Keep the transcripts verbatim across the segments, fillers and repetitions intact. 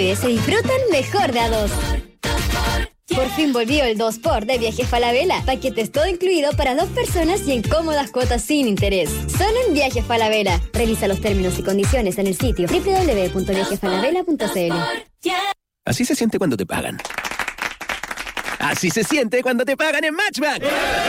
ustedes se disfrutan mejor de a dos. Por fin volvió el dos por de Viajes Falabella. Paquetes todo incluido para dos personas y en cómodas cuotas sin interés. Solo en Viajes Falabella. Revisa los términos y condiciones en el sitio doble u doble u doble u punto viajes falabella punto c l. Así se siente cuando te pagan. Así se siente cuando te pagan en Matchbank.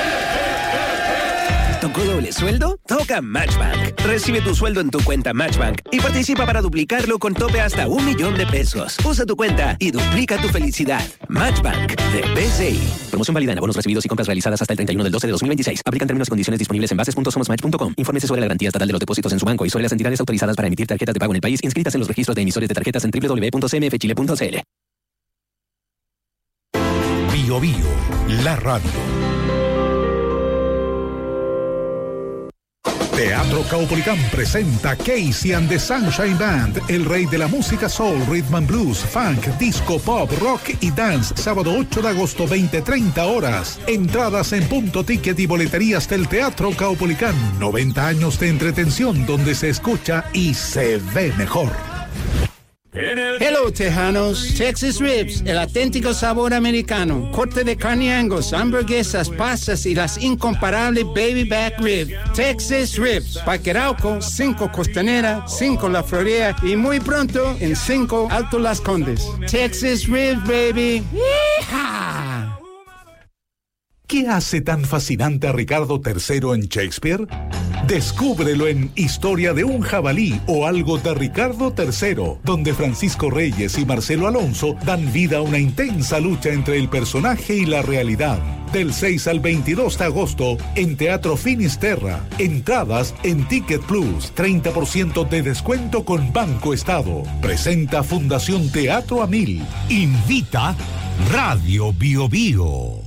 ¿Tocó doble sueldo? Toca Matchbank. Recibe tu sueldo en tu cuenta Matchbank y participa para duplicarlo con tope hasta un millón de pesos. Usa tu cuenta y duplica tu felicidad. Matchbank de B C I. Promoción válida en abonos recibidos y compras realizadas hasta el treinta y uno del doce de dos mil veintiséis. Aplican términos y condiciones disponibles en bases punto somos match punto com. Infórmese sobre la garantía estatal de los depósitos en su banco y sobre las entidades autorizadas para emitir tarjetas de pago en el país inscritas en los registros de emisores de tarjetas en doble u doble u doble u punto c m f chile punto c l. Bio Bio, la radio. Teatro Caupolicán presenta Casey and the Sunshine Band, el rey de la música soul, rhythm and blues, funk, disco, pop, rock y dance. Sábado ocho de agosto, veinte treinta horas. Entradas en Punto Ticket y boleterías del Teatro Caupolicán. noventa años de entretención donde se escucha y se ve mejor. Hello, Tejanos. Texas Ribs, el auténtico sabor americano. Corte de carne Angus, hamburguesas, pastas y las incomparables Baby Back Rib. Texas Ribs. Parque Arauco, cinco Costanera, cinco La Florida y muy pronto en cinco Alto Las Condes. Texas Ribs, baby. ¡Yeehaw! ¿Qué hace tan fascinante a Ricardo tercero en Shakespeare? Descúbrelo en Historia de un jabalí o algo de Ricardo tercero, donde Francisco Reyes y Marcelo Alonso dan vida a una intensa lucha entre el personaje y la realidad. Del seis al veintidós de agosto en Teatro Finisterra. Entradas en Ticket Plus. treinta por ciento de descuento con Banco Estado. Presenta Fundación Teatro a Mil. Invita Radio Bio Bio.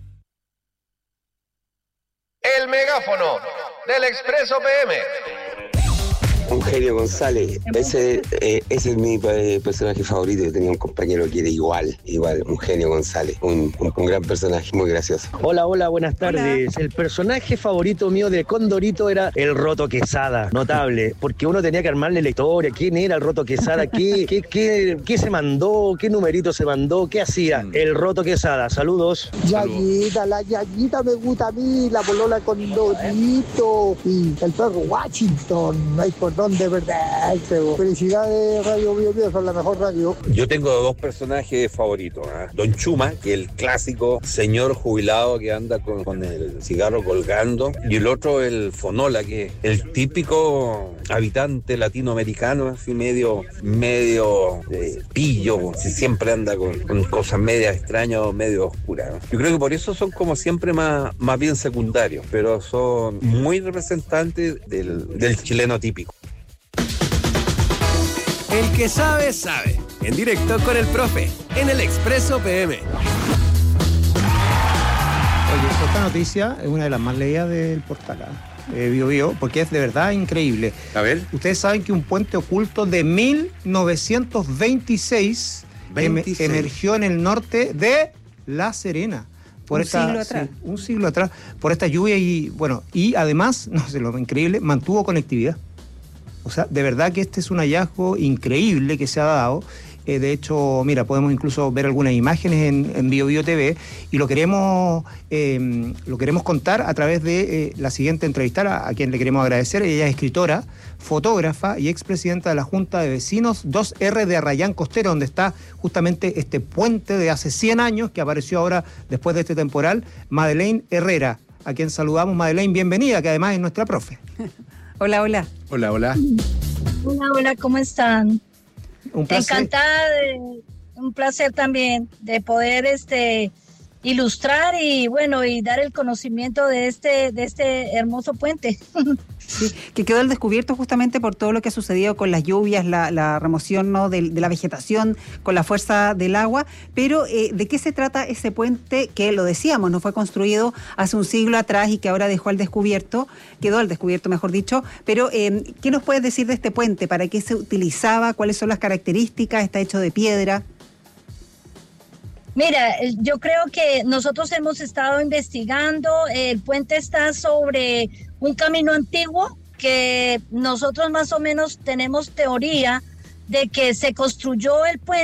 El megáfono del Expreso P M. Eugenio González, ese, eh, ese es mi eh, personaje favorito. Yo tenía un compañero que era igual, igual, Eugenio González, un, un, un gran personaje, muy gracioso. Hola, hola, buenas tardes. Hola. El personaje favorito mío de Condorito era el Roto Quesada, notable, porque uno tenía que armarle la historia, quién era el Roto Quesada, qué, qué, qué, qué se mandó, qué numerito se mandó, qué hacía el Roto Quesada. Saludos. Yayita, la Yayita me gusta a mí, la polola Condorito y el perro Washington, no hay por dónde, verdad. Felicidades, Radio Bio Bio, son la mejor radio. Yo tengo dos personajes favoritos, ¿eh? Don Chuma, que es el clásico señor jubilado que anda con, con el cigarro colgando, y el otro el Fonola, que es el típico habitante latinoamericano, así medio medio eh, pillo, si siempre anda con, con cosas medias extrañas, medio oscuras, ¿no? Yo creo que por eso son como siempre más, más bien secundarios, pero son muy representantes del, del chileno típico. El que sabe, sabe. En directo con el profe, en el Expreso P M. Oye, esta noticia es una de las más leídas del portal eh, Bio Bio, porque es de verdad increíble. A ver. Ustedes saben que un puente oculto de mil novecientos veintiséis, veintiséis. Em- emergió en el norte de La Serena. Por un esta, siglo atrás. Sí, un siglo atrás. Por esta lluvia y, bueno, y además, no sé, lo increíble, mantuvo conectividad. O sea, de verdad que este es un hallazgo increíble que se ha dado. Eh, de hecho, mira, podemos incluso ver algunas imágenes en, en Bio Bio T V y lo queremos, eh, lo queremos contar a través de eh, la siguiente entrevistada, a quien le queremos agradecer. Ella es escritora, fotógrafa y expresidenta de la Junta de Vecinos dos erre de Arrayán Costero, donde está justamente este puente de hace cien años que apareció ahora después de este temporal, Madeleine Herrera, a quien saludamos. Madeleine, bienvenida, que además es nuestra profe. Hola, hola. Hola, hola. Hola, hola, ¿cómo están? Un placer. Encantada, de, un placer también de poder este ilustrar y bueno y dar el conocimiento de este de este hermoso puente. Sí, que quedó al descubierto justamente por todo lo que ha sucedido con las lluvias, la, la remoción, ¿no?, de, de la vegetación, con la fuerza del agua. Pero, eh, ¿de qué se trata ese puente que, lo decíamos, no fue construido hace un siglo atrás y que ahora dejó al descubierto, quedó al descubierto, mejor dicho? Pero, eh, ¿qué nos puedes decir de este puente? ¿Para qué se utilizaba? ¿Cuáles son las características? ¿Está hecho de piedra? Mira, yo creo que nosotros hemos estado investigando, el puente está sobre un camino antiguo que nosotros más o menos tenemos teoría de que se construyó el puente